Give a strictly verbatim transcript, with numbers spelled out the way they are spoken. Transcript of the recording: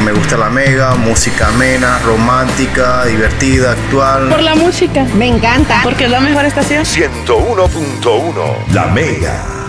Me gusta la Mega, música amena, romántica, divertida, actual. Por la música. Me encanta. Porque es la mejor estación. ciento uno punto uno La Mega.